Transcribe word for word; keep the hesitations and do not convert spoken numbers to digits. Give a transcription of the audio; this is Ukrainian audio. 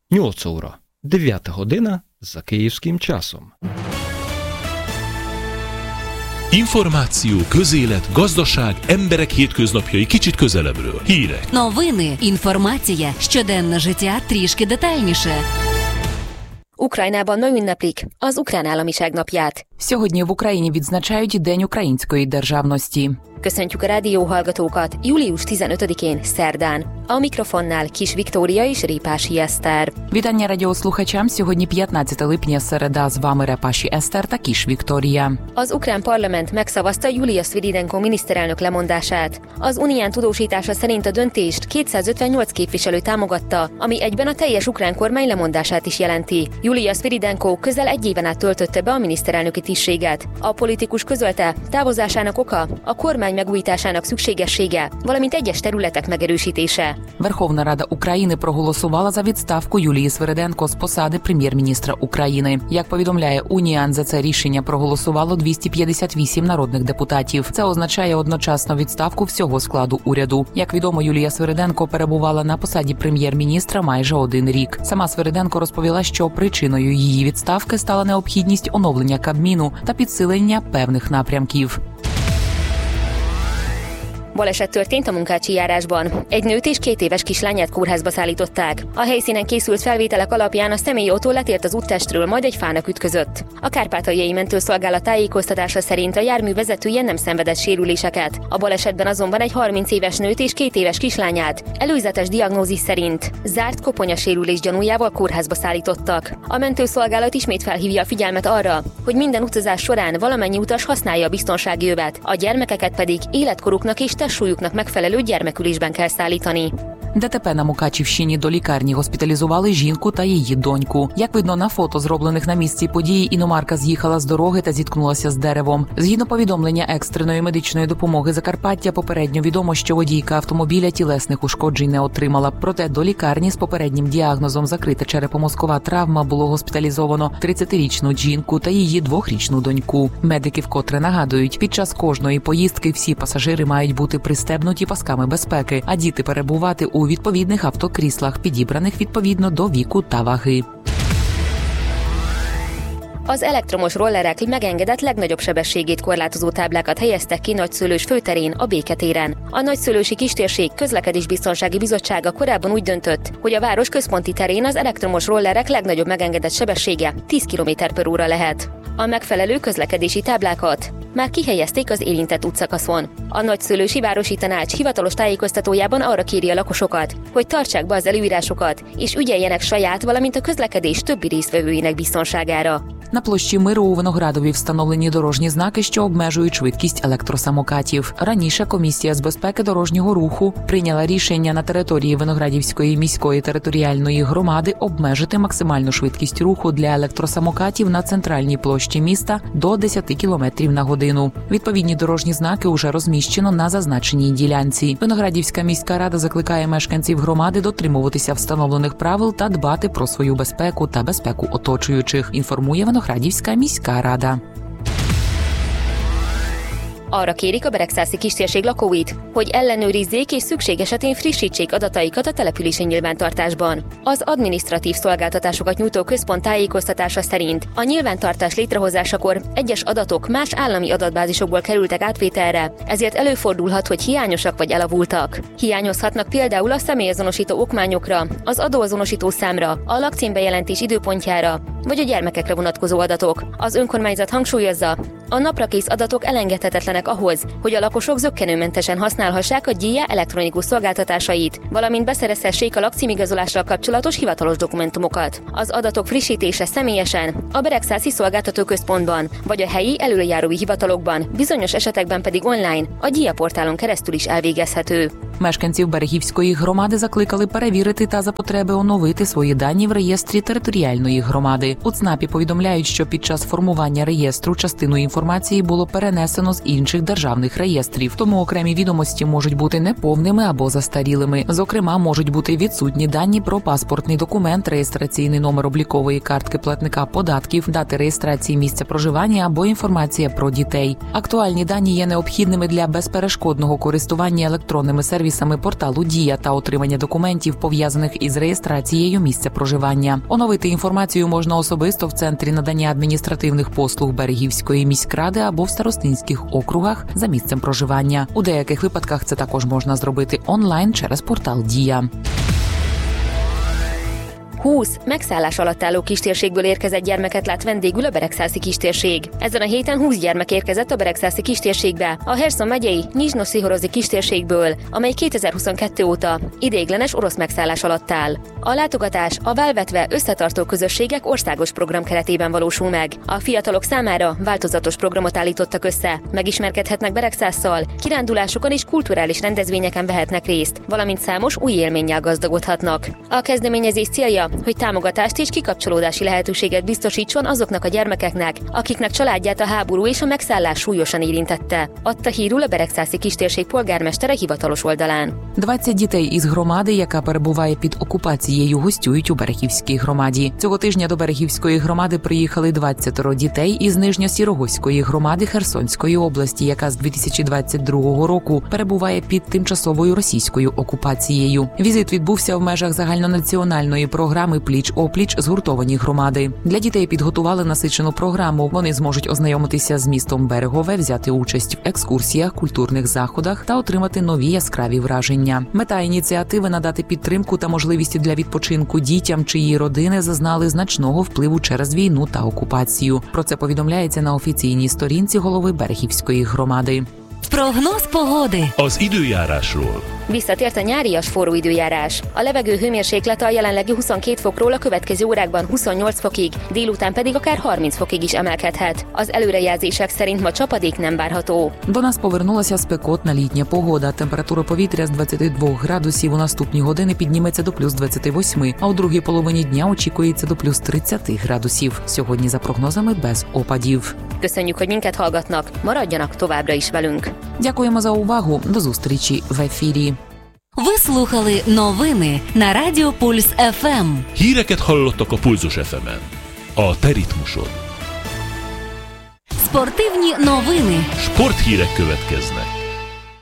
Nyolc óra, дев'ята година за kиївським часом. Információ, közélet, gazdaság, emberek hétköznapjai kicsit közelebbről. Hírek. Новини, інформація, щоденне життя трішки детальніше. Ukrajnában ma ünneplik az Ukrán Államiság napját. Sьогодні в Україні відзначають День української державності. Köszöntjük a rádióhallgatókat július tizenötödikén szerdán. A mikrofonnál Kis Viktória és Répási Eszter. Вітання радіослухачам. Сьогодні п'ятнадцяте липня, середа. З вами Репаші Eszter та Kis Viktória. Az ukrán parlament megszavazta Julia Sviridenko miniszterelnök lemondását. Az Unián tudósítása szerint a döntést kétszázötvennyolc képviselő támogatta, ami egyben a teljes ukrán kormány lemondását is jelenti. Julia Sviridenko közel egy éven át töltötte be a miniszterelnöki tisztséget. A politikus közölte, távozásának oka a kormány megújításának szükségessége, valamint egyes területek megerősítése. Верховна Рада України проголосувала за відставку Юлії Свириденко з посади прем'єр-міністра України. Як повідомляє Уніан, за це рішення проголосувало двісті п'ятдесят вісім народних депутатів. Це означає одночасно відставку всього складу уряду. Як відомо, Юлія Свириденко перебувала на посаді прем'єр-міністра майже один рік. Сама Свириденко розповіла, що причиною її відставки стала необхідність оновлення Кабміну та підсилення певних напрямків. Baleset történt a Munkácsi járásban. Egy nőt és két éves kislányát kórházba szállították. A helyszínen készült felvételek alapján a személyautó letért az úttestről, majd egy fának ütközött. A Kárpátaljai Mentőszolgálat tájékoztatása szerint a jármű vezetője nem szenvedett sérüléseket. A balesetben azonban egy harminc éves nőt és két éves kislányát előzetes diagnózis szerint zárt koponyasérülés gyanújával kórházba szállítottak. A mentőszolgálat ismét felhívja a figyelmet arra, hogy minden utazás során valamennyi utas használja a biztonsági övet, a gyermekeket pedig életkoruknak és súlyuknak megfelelő gyermekülésben kell szállítani. ДТП на Мукачівщині. До лікарні госпіталізували жінку та її доньку. Як видно на фото, зроблених на місці події, іномарка з'їхала з дороги та зіткнулася з деревом. Згідно повідомлення екстреної медичної допомоги Закарпаття, попередньо відомо, що водійка автомобіля тілесних ушкоджень не отримала. Проте до лікарні з попереднім діагнозом закрита черепно-мозкова травма було госпіталізовано тридцятирічну жінку та її двохрічну доньку. Медики вкотре нагадують, під час кожної поїздки всі пасажири мають бути пристебнуті пасками безпеки, а діти перебувати у у відповідних автокріслах, підібраних відповідно до віку та ваги. Az elektromos rollerek megengedett legnagyobb sebességét korlátozó táblákat helyeztek ki Nagyszőlős főterén, a Béketéren. A Nagyszőlősi Kistérség Közlekedésbiztonsági Bizottsága korábban úgy döntött, hogy a város központi terén az elektromos rollerek legnagyobb megengedett sebessége tíz kilométer per óra lehet. A megfelelő közlekedési táblákat már kihelyezték az érintett útszakaszon. A Nagyszőlősi Városi Tanács hivatalos tájékoztatójában arra kéri a lakosokat, hogy tartsák be az előírásokat, és ügyeljenek saját, valamint a közlekedés többi résztvevőinek biztonságára. На площі Миру у Виноградові встановлені дорожні знаки, що обмежують швидкість електросамокатів. Раніше комісія з безпеки дорожнього руху прийняла рішення на території Виноградівської міської територіальної громади обмежити максимальну швидкість руху для електросамокатів на центральній площі міста до десять кілометрів на годину. Відповідні дорожні знаки уже розміщено на зазначеній ділянці. Виноградівська міська рада закликає мешканців громади дотримуватися встановлених правил та дбати про свою безпеку та безпеку оточуючих, інформує Виноградівська міська рада. Arra kérik a Beregszászi Kistérség lakóit, hogy ellenőrizzék és szükség esetén frissítsék adataikat a települési nyilvántartásban. Az adminisztratív szolgáltatásokat nyújtó központ tájékoztatása szerint a nyilvántartás létrehozásakor egyes adatok más állami adatbázisokból kerültek átvételre, ezért előfordulhat, hogy hiányosak vagy elavultak. Hiányozhatnak például a személyazonosító okmányokra, az adóazonosító számra, a lakcímbejelentés időpontjára, vagy a gyermekekre vonatkozó adatok. Az önkormányzat hangsúlyozza, a naprakész adatok elengedhetetlenek ahhoz, hogy a lakosok zökkenőmentesen használhassák a gé i á elektronikus szolgáltatásait, valamint beszerezhessék a lakcímigazolással kapcsolatos hivatalos dokumentumokat. Az adatok frissítése személyesen, a Beregszászi Szolgáltatóközpontban, vagy a helyi előjárói hivatalokban, bizonyos esetekben pedig online, a gé i á portálon keresztül is elvégezhető. Мешканців Берегівської громади закликали перевірити та за потреби оновити свої дані в реєстрі територіальної громади. У ЦНАПі повідомляють, що під час формування реєстру частину інформації було перенесено з інших державних реєстрів, тому окремі відомості можуть бути неповними або застарілими. Зокрема, можуть бути відсутні дані про паспортний документ, реєстраційний номер облікової картки платника податків, дати реєстрації місця проживання або інформація про дітей. Актуальні дані є необхідними для безперешкодного користування електронними сервісами сервісами порталу «Дія» та отримання документів, пов'язаних із реєстрацією місця проживання. Оновити інформацію можна особисто в Центрі надання адміністративних послуг Берегівської міськради або в старостинських округах за місцем проживання. У деяких випадках це також можна зробити онлайн через портал «Дія». húsz megszállás alatt álló kistérségből érkezett gyermeket lát vendégül a Beregszászi kistérség. Ezen a héten húsz gyermek érkezett a Beregszászi kistérségbe, a Herson megyei Nyizsno-Szihorozi kistérségből, amely kétezer-huszonkettő óta ideiglenes orosz megszállás alatt áll. A látogatás a válvetve összetartó közösségek országos program keretében valósul meg. A fiatalok számára változatos programot állítottak össze, megismerkedhetnek Beregszásszal, kirándulásokon és kulturális rendezvényeken vehetnek részt, valamint számos új élménnyel gazdagodhatnak. A kezdeményezés célja, hogy támogatást és kikapcsolódási lehetőséget biztosítson azoknak a gyermekeknek, akiknek családját a háború és a megszállás súlyosan érintette, adta hírul a Beregszászi kistérség polgármestere hivatalos oldalán. двадцять дітей із громади, яка перебуває під окупацією, гостюють у Берегівській громаді. Цього тижня до Берегівської громади приїхали двадцять дітей із Нижньосіровозької громади Херсонської області, яка з дві тисячі двадцять другого року перебуває під тимчасовою російською окупацією. Візит відбувся в межах загальнонаціональної програми «Пліч-опліч. Згуртовані громади». Для дітей підготували насичену програму. Вони зможуть ознайомитися з містом Берегове, взяти участь в екскурсіях, культурних заходах та отримати нові яскраві враження. Мета ініціативи – надати підтримку та можливість для відпочинку дітям, чиї родини зазнали значного впливу через війну та окупацію. Про це повідомляється на офіційній сторінці голови Берегівської громади. Прогноз pогоди. Az időjárásról. Visszatért a nyárias forró időjárás. A levegő hőmérséklete a jelenlegi huszonkét fokról a következő órákban huszonnyolc fokig, délután pedig akár harminc fokig is emelkedhet. Az előrejelzések szerint ma csapadék nem várható. До нас повернулася спекотна літня погода. Температура повітря з двадцяти двох градусів у наступні години підніметься до плюс двадцяти восьми, а у другій половині дня очікується до плюс тридцяти градусів. Сьогодні за прогнозами без опадів. Köszönjük, hogy minket hallgatnak, maradjanak továbbra is velünk. Дякуємо за увагу. До зустрічі в ефірі. Ви слухали новини на Радіо Пульс еф ем. Híreket hallottak a Pulzus еф емен. A te ritmusod. Спортивні новини. Sporthírek következnek.